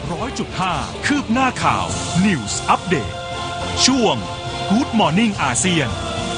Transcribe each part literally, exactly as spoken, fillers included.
ร้อยจุดห้าคืบหน้าข่าว News Update ช่วง Good Morning อาเซียน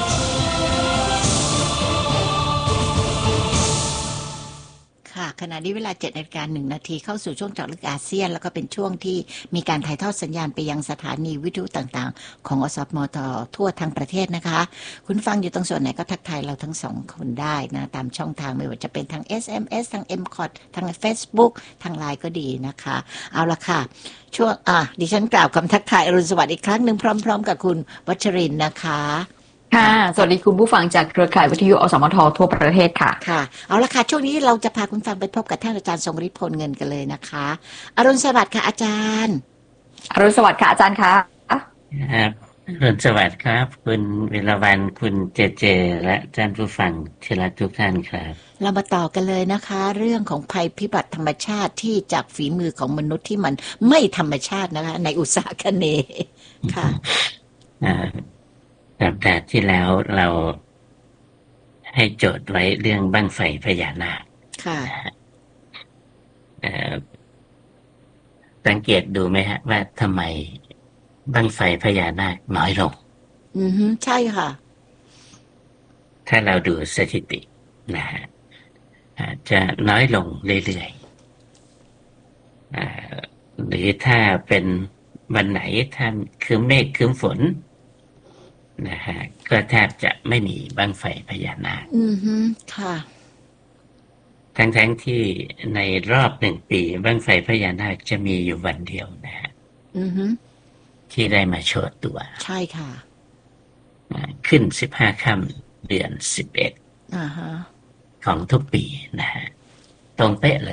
ค่ะขณะนี้เวลา เจ็ดนาฬิกาหนึ่งนาที เข้าสู่ช่วงเจาะลึกอาเซียนแล้วก็เป็นช่วงที่มีการถ่ายทอดสัญญาณไปยังสถานีวิทยุต่างๆของอสมททั่วทั้งประเทศนะคะคุณฟังอยู่ตรงส่วนไหนก็ทักทายเราทั้งสองคนได้นะตามช่องทางไม่ว่าจะเป็นทาง เอส เอ็ม เอส ทาง เอ็ม คอ ที ทาง Facebook ทาง ไลน์ ก็ดีนะคะเอาละค่ะช่วงอ่ะดิฉันกล่าวคำทักทายอรุณสวัสดิ์อีกครั้งหนึ่งพร้อมๆกับคุณวัชรินทร์นะคะค่ะสวัสดีคุณผู้ฟังจากเครือข่ายวิทยุอสมททั่วประเทศค่ะค่ะเอาละค่ะช่วงนี้เราจะพาคุณฟังไปพบกับท่านอาจารย์ทรงฤทธิ์พลเงินกันเลยนะคะอรุณสวัสดิ์ค่ะอาจารย์อรุณสวัสดิ์ค่ะอาจารย์คะครับอรุณสวัสดิ์ครับคุณวิรวรรณคุณเจเจและท่านผู้ฟังที่รักทุกท่านครับเรามาต่อกันเลยนะคะเรื่องของภัยพิบัติธรรมชาติที่จากฝีมือของมนุษย์ที่มันไม่ธรรมชาตินะคะในอุตสาหคเนย์ค่ะสัปดาห์ที่แล้วเราให้โจทย์ไว้เรื่องบั้งไฟพญานาคค่ะสังเกตดูไหมฮะว่าทำไมบั้งไฟพญานาคน้อยลงอือฮึใช่ค่ะถ้าเราดูสถิตินะฮะจะน้อยลงเรื่อยๆหรือถ้าเป็นวันไหนท่านคืมเมฆคืมฝนนะฮะก็แทบจะไม่มีบั้งไฟพญานาคอือฮึค่ะทั้งๆ ท, ที่ในรอบหนึ่งปีบั้งไฟพญานาคจะมีอยู่วันเดียวนะฮะอือฮึที่ได้มาโชว์ตัวใช่ค่ะขึ้นสิบห้าค่ำเดือนสิบเอ็ดอ่าฮะของทุกปีนะฮะตรงเป๊ะเลย